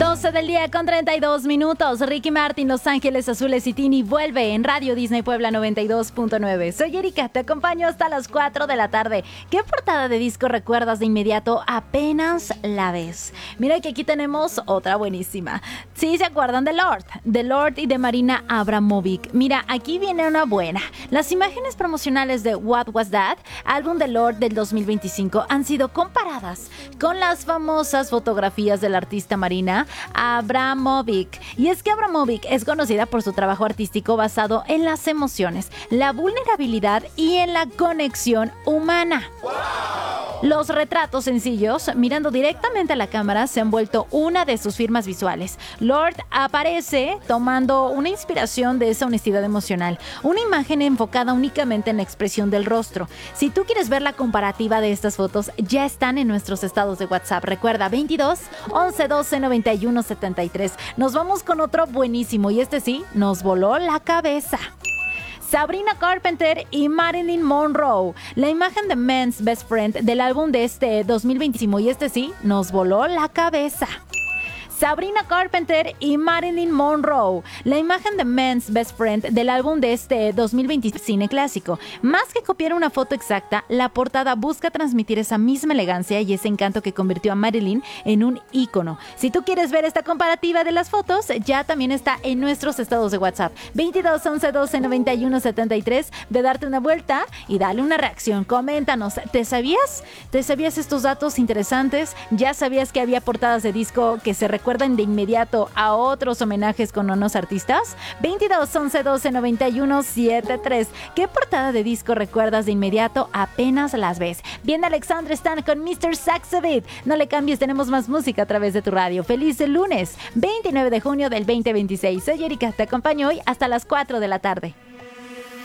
12 del día con 32 minutos. Ricky Martin, Los Ángeles Azules y Tini vuelve en Radio Disney Puebla 92.9. Soy Erika, te acompaño hasta las 4 de la tarde. ¿Qué portada de disco recuerdas de inmediato apenas la ves? Mira que aquí tenemos otra buenísima. ¿Sí se acuerdan de Lorde? De Lorde y de Marina Abramovic. Mira, aquí viene una buena. Las imágenes promocionales de What Was That, álbum de Lorde del 2025, han sido comparadas con las famosas fotografías del artista Marina Abramovic. Y es que Abramovic es conocida por su trabajo artístico basado en las emociones, la vulnerabilidad y en la conexión humana. Los retratos sencillos, mirando directamente a la cámara, se han vuelto una de sus firmas visuales. Lorde aparece tomando una inspiración de esa honestidad emocional, una imagen enfocada únicamente en la expresión del rostro. Si tú quieres ver la comparativa de estas fotos, ya están en nuestros estados de WhatsApp. Recuerda, 22 11 12 91 73. Nos vamos con otro buenísimo y este sí, nos voló la cabeza. Sabrina Carpenter y Marilyn Monroe. La imagen de Men's Best Friend del álbum de este 2025 y este sí, nos voló la cabeza. Sabrina Carpenter y Marilyn Monroe. La imagen de Men's Best Friend del álbum de este 2020 cine clásico. Más que copiar una foto exacta, la portada busca transmitir esa misma elegancia y ese encanto que convirtió a Marilyn en un ícono. Si tú quieres ver esta comparativa de las fotos, ya también está en nuestros estados de WhatsApp. 22 11 12 91 73. De darte una vuelta y dale una reacción. Coméntanos, ¿te sabías? ¿Te sabías estos datos interesantes? ¿Ya sabías que había portadas de disco que se recuerdan de inmediato a otros homenajes con unos artistas? 22 11 12 91 73. ¿Qué portada de disco recuerdas de inmediato apenas las ves? Viene Alexandra Stan con Mr. Saxobeat. No le cambies, tenemos más música a través de tu radio. Feliz lunes 29 de junio del 2026. Soy Erika, te acompaño hoy hasta las 4 de la tarde.